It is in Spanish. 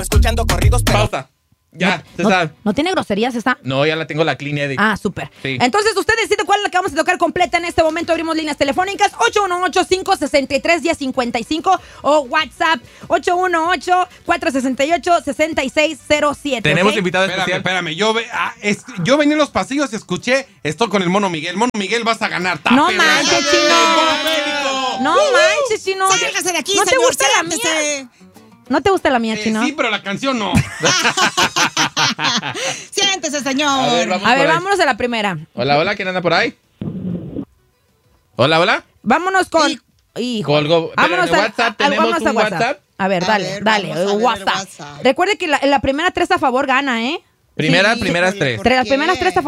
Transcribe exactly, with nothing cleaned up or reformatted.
Sigo escuchando corridos, pero... Pausa. Ya, no, César. No, ¿No tiene groserías esta? No, ya la tengo la clean edit. Ah, súper. Sí. Entonces, usted decide cuál es la que vamos a tocar completa en este momento. Abrimos líneas telefónicas ocho uno ocho, cinco seis tres, uno cero cinco cinco o WhatsApp ocho uno ocho, cuatro seis ocho, seis seis cero siete. Tenemos ¿okay? invitado Espérame, especial. espérame. Yo, ve, ah, es- yo venía en los pasillos y escuché esto con el Mono Miguel. Mono Miguel, vas a ganar. No Tape, manches, ¿verdad? Chino. No manches, Chino. Sálgase de aquí, ¿No te señor, gusta la siéntese. mía? ¿No te gusta la mía, Eh, Chino? sí, pero la canción no. Siéntese, señor. A ver, vamos A ver, por ahí. vámonos a la primera. Hola, hola, ¿quién anda por ahí? Hola, hola. Vámonos con... Y- Hijo. Colgo. Pero Vámonos en a, WhatsApp, a- a- ¿tenemos vámonos a un WhatsApp? A ver, A dale, ver, dale, vamos a ver WhatsApp. WhatsApp. Recuerde que la, la primera tres a favor gana, ¿eh? Primera, Sí, primeras oye, tres. ¿por Entre las qué? primeras tres a favor